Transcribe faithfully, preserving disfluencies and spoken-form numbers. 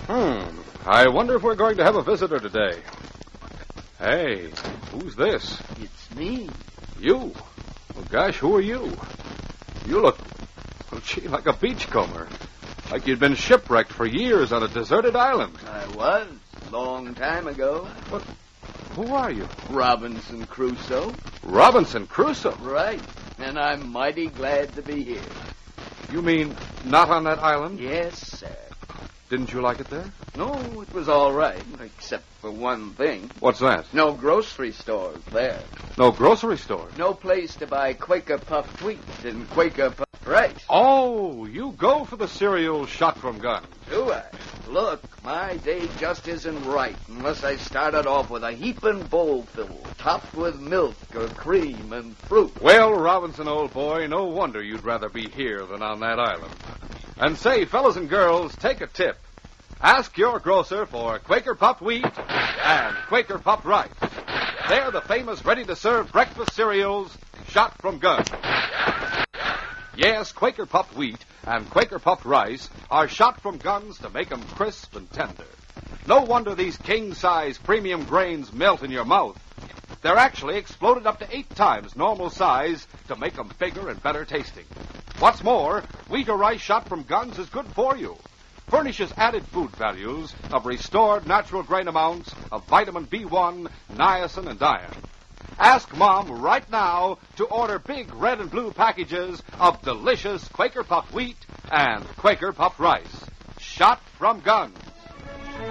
Hmm. I wonder if we're going to have a visitor today. Hey, who's this? It's me. You? Oh, gosh, who are you? You look, well, gee, like a beachcomber. Like you'd been shipwrecked for years on a deserted island. I was, long time ago. What? Who are you? Robinson Crusoe. Robinson Crusoe? Right. And I'm mighty glad to be here. You mean not on that island? Yes, sir. Didn't you like it there? No, it was all right, except for one thing. What's that? No grocery stores there. No grocery store? No place to buy Quaker Puffed Wheat and Quaker Puffed Rice. Oh, you go for the cereal shot from guns. Do I? Look, my day just isn't right unless I started off with a heaping bowlful topped with milk or cream and fruit. Well, Robinson, old boy, no wonder you'd rather be here than on that island. And say, fellas and girls, take a tip. Ask your grocer for Quaker Puffed Wheat and Quaker Puffed Rice. They're the famous ready-to-serve breakfast cereals shot from guns. Yes, Quaker Puffed Wheat and Quaker Puffed Rice are shot from guns to make them crisp and tender. No wonder these king-size premium grains melt in your mouth. They're actually exploded up to eight times normal size to make them bigger and better tasting. What's more, wheat or rice shot from guns is good for you. Furnishes added food values of restored natural grain amounts of vitamin B one, niacin, and iron. Ask Mom right now to order big red and blue packages of delicious Quaker Puffed Wheat and Quaker Puffed Rice. Shot from guns.